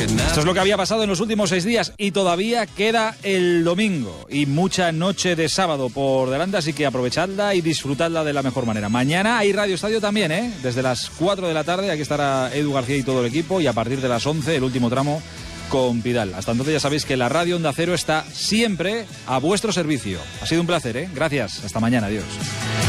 Esto es lo que había pasado en los últimos 6 días y todavía queda el domingo y mucha noche de sábado por delante, así que aprovechadla y disfrutadla de la mejor manera. Mañana hay Radio Estadio también, desde las 4 de la tarde, aquí estará Edu García y todo el equipo, y a partir de las 11 el último tramo con Pidal. Hasta entonces ya sabéis que la radio Onda Cero está siempre a vuestro servicio. Ha sido un placer, Gracias. Hasta mañana. Adiós.